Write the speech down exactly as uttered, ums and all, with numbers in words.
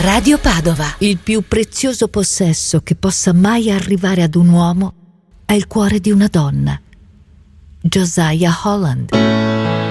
Radio Padova. Il più prezioso possesso che possa mai arrivare ad un uomo è il cuore di una donna. Josiah Holland.